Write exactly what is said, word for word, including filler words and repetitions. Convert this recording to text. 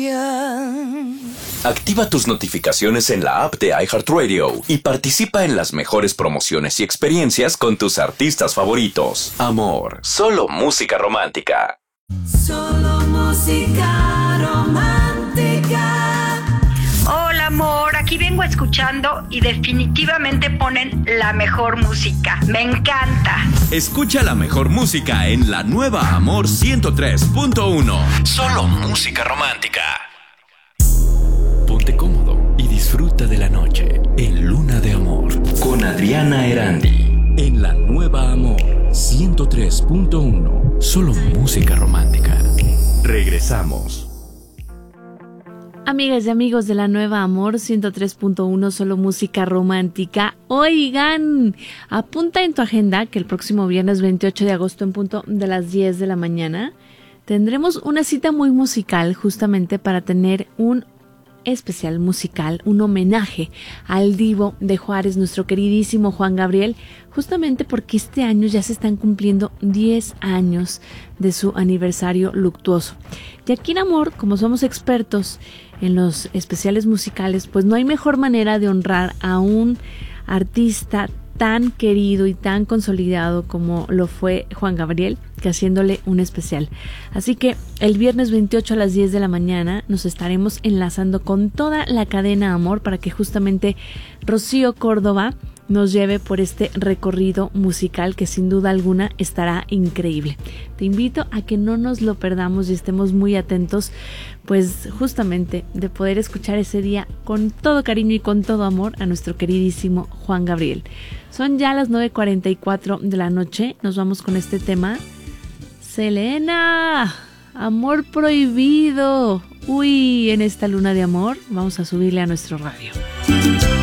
Activa tus notificaciones en la app de iHeartRadio y participa en las mejores promociones y experiencias con tus artistas favoritos. Amor, solo música romántica. Solo música romántica. Hola amor, aquí vengo escuchando y definitivamente ponen la mejor música. Me encanta. Escucha la mejor música en la nueva Amor ciento tres punto uno. Solo música romántica. Ponte cómodo y disfruta de la noche en Luna de Amor con Adriana Erandi. En la nueva Amor ciento tres punto uno. Solo música romántica. Regresamos. Amigas y amigos de la nueva Amor ciento tres punto uno, solo música romántica. Oigan, apunta en tu agenda que el próximo viernes veintiocho de agosto en punto de las diez de la mañana tendremos una cita muy musical justamente para tener un especial musical, un homenaje al divo de Juárez, nuestro queridísimo Juan Gabriel, justamente porque este año ya se están cumpliendo diez años de su aniversario luctuoso. Y aquí en Amor, como somos expertos en los especiales musicales, pues no hay mejor manera de honrar a un artista tan querido y tan consolidado como lo fue Juan Gabriel, que haciéndole un especial. Así que el viernes veintiocho a las diez de la mañana nos estaremos enlazando con toda la cadena Amor para que justamente Rocío Córdoba nos lleve por este recorrido musical que sin duda alguna estará increíble. Te invito a que no nos lo perdamos y estemos muy atentos, pues justamente de poder escuchar ese día con todo cariño y con todo amor a nuestro queridísimo Juan Gabriel. Son ya las nueve cuarenta y cuatro de la noche, nos vamos con este tema. Selena, Amor Prohibido. Uy, en esta luna de amor vamos a subirle a nuestro radio.